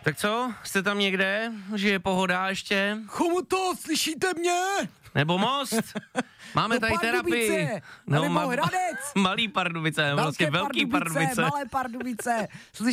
Tak co, jste tam někde? Že je pohoda ještě? Chomutov, slyšíte mě? Nebo Most? Máme tady terapii. Nebo Hradec. Malý Pardubice, vlastně velký Pardubice. Malé Pardubice.